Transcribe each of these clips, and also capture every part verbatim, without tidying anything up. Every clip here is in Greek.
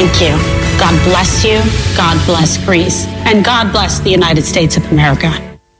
Thank you. God bless you. God bless Greece. And God bless the United States of America.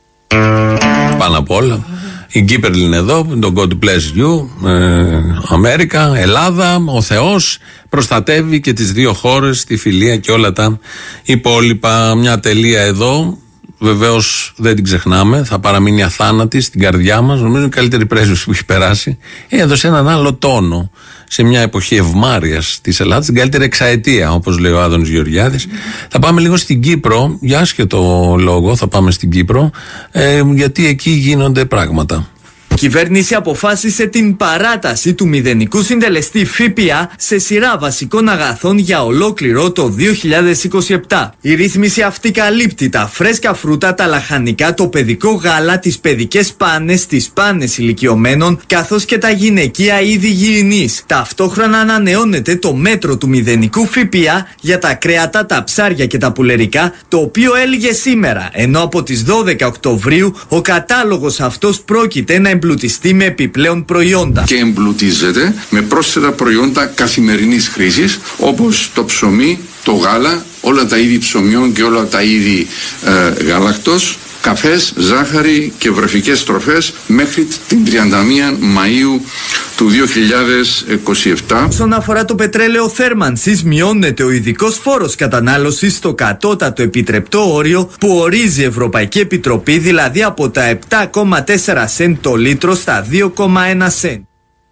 Πάνω απ' όλα, η Κύπριλ είναι εδώ, το God bless you, ε, Αμέρικα, Ελλάδα, ο Θεός προστατεύει και τις δύο χώρες, τη φιλία και όλα τα υπόλοιπα. Μια τελεία εδώ, βεβαίως δεν την ξεχνάμε, θα παραμείνει αθάνατη στην καρδιά μας. Νομίζω είναι η καλύτερη πρέσβηση που έχει περάσει. Έδωσε έναν άλλο τόνο σε μια εποχή ευμάρειας της Ελλάδας, την καλύτερη εξαετία, όπως λέει ο Άδωνης Γεωργιάδης. Θα πάμε λίγο στην Κύπρο, για άσχετο λόγο θα πάμε στην Κύπρο, ε, γιατί εκεί γίνονται πράγματα. Η κυβέρνηση αποφάσισε την παράταση του μηδενικού συντελεστή ΦΠΑ σε σειρά βασικών αγαθών για ολόκληρο το δύο χιλιάδες είκοσι επτά. Η ρύθμιση αυτή καλύπτει τα φρέσκα φρούτα, τα λαχανικά, το παιδικό γάλα, τις παιδικές πάνες, τις πάνες ηλικιωμένων, καθώς και τα γυναικεία είδη γηινής. Ταυτόχρονα ανανεώνεται το μέτρο του μηδενικού ΦΠΑ για τα κρέατα, τα ψάρια και τα πουλερικά, το οποίο έλυγε σήμερα, ενώ από τις δώδεκα Οκτωβρίου ο κατάλογος αυτός πρόκειται να εμπλουτιστεί με επιπλέον προϊόντα. Και εμπλουτίζεται με πρόσθετα προϊόντα καθημερινής χρήσης, όπως το ψωμί, το γάλα, όλα τα είδη ψωμιών και όλα τα είδη ε, γάλακτος, καφές, ζάχαρη και βρεφικές τροφές μέχρι την τριάντα μία Μαΐου του δύο χιλιάδες είκοσι επτά. Όσον αφορά το πετρέλαιο θέρμανσης, μειώνεται ο ειδικός φόρος κατανάλωσης στο κατώτατο επιτρεπτό όριο που ορίζει η Ευρωπαϊκή Επιτροπή, δηλαδή από τα επτά κόμμα τέσσερα σεντ το λίτρο στα δύο κόμμα ένα σεντ.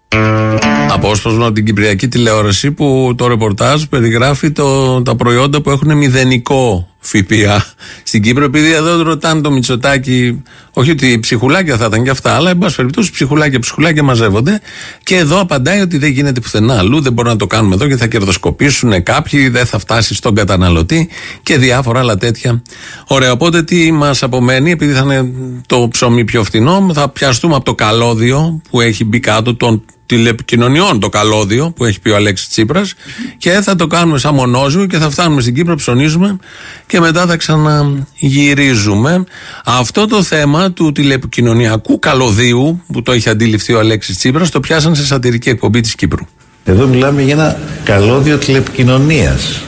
Απόσπασμα από την Κυπριακή τηλεόραση που το ρεπορτάζ περιγράφει το, τα προϊόντα που έχουν μηδενικό ΦΠΑ στην Κύπρο, επειδή εδώ ρωτάνε το Μητσοτάκη, όχι ότι ψυχουλάκια θα ήταν και αυτά, αλλά εν πάση περιπτώσει ψυχουλάκια, ψυχουλάκια μαζεύονται, και εδώ απαντάει ότι δεν γίνεται πουθενά αλλού, δεν μπορούμε να το κάνουμε εδώ και θα κερδοσκοπήσουν κάποιοι, δεν θα φτάσει στον καταναλωτή και διάφορα άλλα τέτοια. Ωραία, οπότε τι μας απομένει, επειδή θα είναι το ψωμί πιο φθηνό, θα πιαστούμε από το καλώδιο που έχει μπει κάτω των τηλεπικοινωνιών, το καλώδιο που έχει πει ο Αλέξης Τσίπρας, και θα το κάνουμε σαν μονόζυγο και θα φτάνουμε στην Κύπρο, ψωνίζουμε και μετά θα ξαναγυρίζουμε. Αυτό το θέμα του τηλεπικοινωνιακού καλωδίου που το έχει αντιληφθεί ο Αλέξης Τσίπρας το πιάσαν σε σατυρική εκπομπή της Κύπρου. Εδώ μιλάμε για ένα καλώδιο τηλεπικοινωνίας.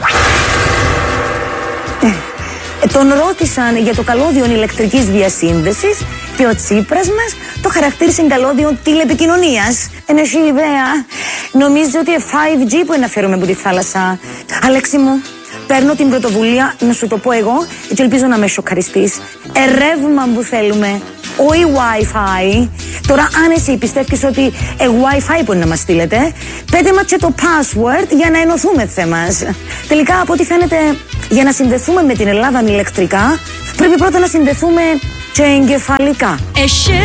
Ε, τον ρώτησαν για το καλώδιο ηλεκτρικής διασύνδεσης και ο Τσίπρας μας το χαρακτήρισε καλώδιο τηλεπικοινωνίας. Εν έχει ιδέα, νομίζω ότι φάιβ τζι που εναφέρομαι από τη θάλασσα. Αλέξη μου, παίρνω την πρωτοβουλία να σου το πω εγώ και ελπίζω να με σοκαριστείς. Ε, ρεύμα που θέλουμε, όχι Wi-Fi. Τώρα αν εσύ πιστεύεις ότι ε, Wi-Fi μπορεί να μας στείλετε, πέτε μας και το password για να ενωθούμε θέμας. Τελικά από ό,τι φαίνεται, για να συνδεθούμε με την Ελλάδα ηλεκτρικά, πρέπει πρώτα να συνδεθούμε και εγκεφαλικά.